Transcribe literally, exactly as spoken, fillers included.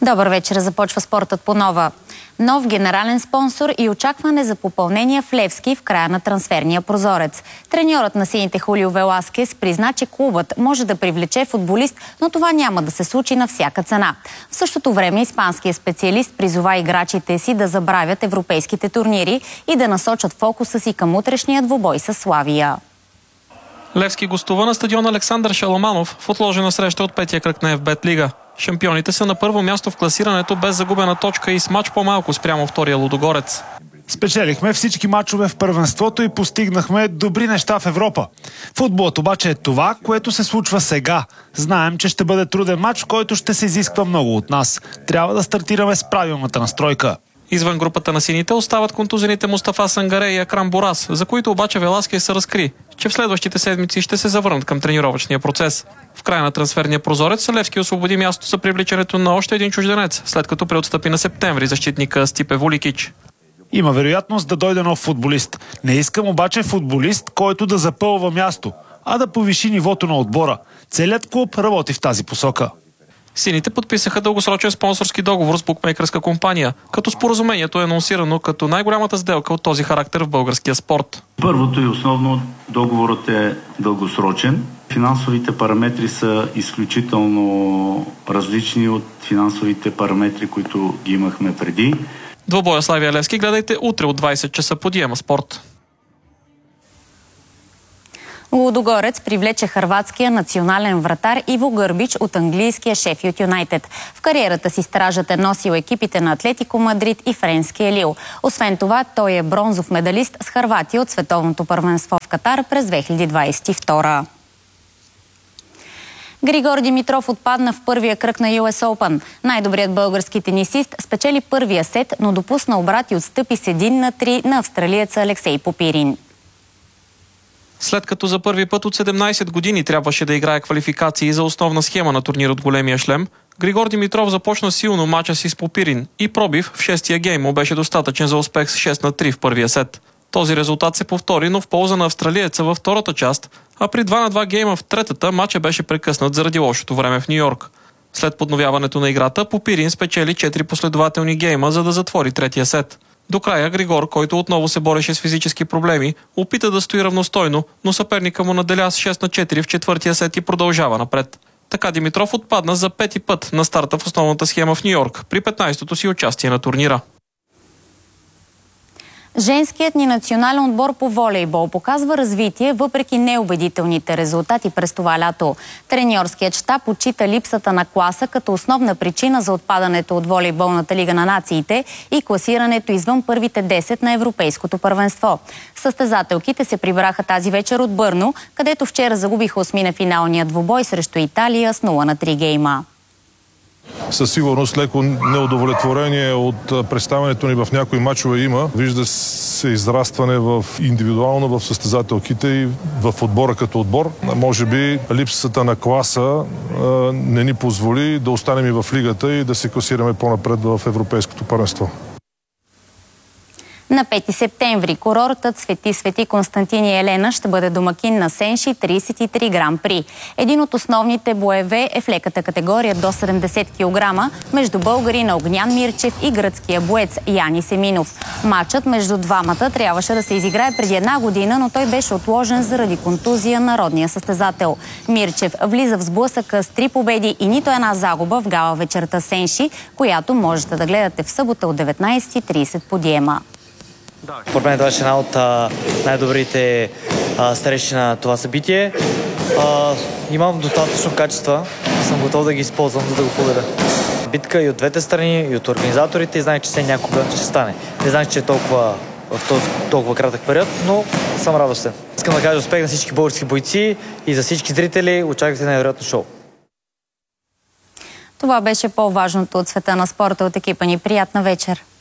Добър вечер, започва спортът по нова. Нов генерален спонсор и очакване за попълнение в Левски в края на трансферния прозорец. Треньорът на сините Хулио Веласкес призна, че клубът може да привлече футболист, но това няма да се случи на всяка цена. В същото време испанският специалист призова играчите си да забравят европейските турнири и да насочат фокуса си към утрешния двубой със Славия. Левски гостува на стадион Александър Шаломанов в отложена среща от петия кръг на Еф Бет Лига. Шампионите са на първо място в класирането без загубена точка и с мач по-малко спрямо втория Лудогорец. Спечелихме всички мачове в първенството и постигнахме добри неща в Европа. Футболът обаче е това, което се случва сега. Знаем, че ще бъде труден мач, който ще се изисква много от нас. Трябва да стартираме с правилната настройка. Извън групата на сините остават контузените Мустафа Сангаре и Акрам Борас, за които обаче Веласкес се разкри, че в следващите седмици ще се завърнат към тренировъчния процес. В края на трансферния прозорец Левски освободи място за привличането на още един чужденец, след като преотстъпи на септември защитника Стипе Вуликич. Има вероятност да дойде нов футболист. Не искам обаче футболист, който да запълва място, а да повиши нивото на отбора. Целият клуб работи в тази посока. Сините подписаха дългосрочен спонсорски договор с букмейкърска компания, като споразумението е анонсирано като най-голямата сделка от този характер в българския спорт. Първото и основно, договорът е дългосрочен. Финансовите параметри са изключително различни от финансовите параметри, които ги имахме преди. Двобоя Славия Левски гледайте утре от двайсет часа по Диема Спорт. Лудогорец привлече хърватския национален вратар Иво Гърбич от английския Шеффилд Юнайтед. В кариерата си стражът е носил екипите на Атлетико Мадрид и френския Лил. Освен това, той е бронзов медалист с Хърватия от световното първенство в Катар през две хиляди двайсет и втора. Григор Димитров отпадна в първия кръг на Ю Ес Open. Най-добрият български тенисист спечели първия сет, но допусна обрат и отстъпи с един на три на австралиеца Алексей Попирин. След като за първи път от седемнайсет години трябваше да играе квалификации за основна схема на турнир от големия шлем, Григор Димитров започна силно мача си с Попирин и пробив в шестия гейм му беше достатъчен за успех с шест на три в първия сет. Този резултат се повтори, но в полза на австралиеца във втората част, а при два на два гейма в третата мача беше прекъснат заради лошото време в Ню Йорк. След подновяването на играта, Попирин спечели четири последователни гейма, за да затвори третия сет. До края Григор, който отново се бореше с физически проблеми, опита да стои равностойно, но съперника му наделя с шест на четири в четвъртия сет и продължава напред. Така Димитров отпадна за пети път на старта в основната схема в Ню Йорк при петнайсетото си участие на турнира. Женският ни национален отбор по волейбол показва развитие въпреки неубедителните резултати през това лято. Треньорският щаб отчита липсата на класа като основна причина за отпадането от волейболната лига на нациите и класирането извън първите десет на европейското първенство. Състезателките се прибраха тази вечер от Бърно, където вчера загубиха осми на финалния двубой срещу Италия с нула на три гейма. Със сигурност леко неудовлетворение от представянето ни в някои мачове има. Вижда се израстване в индивидуално в състезателките и в отбора като отбор. Може би липсата на класа не ни позволи да останем и в лигата и да се класираме по-напред в европейското първенство. На пети септември курортът Свети Свети Константин и Елена ще бъде домакин на Сенши трийсет и три Гран При. Един от основните боеве е в леката категория до седемдесет килограма между българина Огнян Мирчев и гръцкия боец Яни Семинов. Матчът между двамата трябваше да се изиграе преди една година, но той беше отложен заради контузия на родния състезател. Мирчев влиза в сблъсъка с три победи и нито една загуба в гала вечерта Сенши, която можете да гледате в събота от деветнайсет и трийсет по Диема. Според мен това беше една от а, най-добрите а, срещи на това събитие. А, имам достатъчно качества и съм готов да ги използвам, за да го победа. Битка и от двете страни, и от организаторите, и знаех, че все някога ще стане. Не знаех, че е толкова в този толкова кратък период, но съм радостен. Искам да кажа успех на всички български бойци и за всички зрители. Очаквайте невероятно шоу. Това беше по-важното от света на спорта от екипа ни. Приятна вечер!